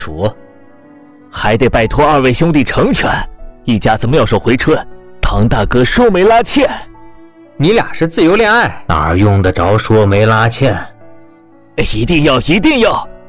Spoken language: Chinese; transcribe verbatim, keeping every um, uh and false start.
主， 还得拜托二位兄弟成全，一家子妙手回春，唐大哥说没拉欠。 你俩是自由恋爱，哪用得着说没拉欠？ 一定要，一定要！